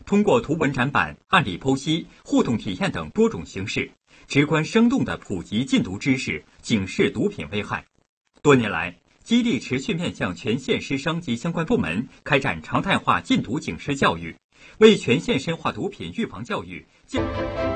通过图文展板、案例剖析、互动体验等多种形式，直观生动地普及禁毒知识，警示毒品危害。多年来，基地持续面向全县师生及相关部门开展常态化禁毒警示教育，为全县深化毒品预防教育。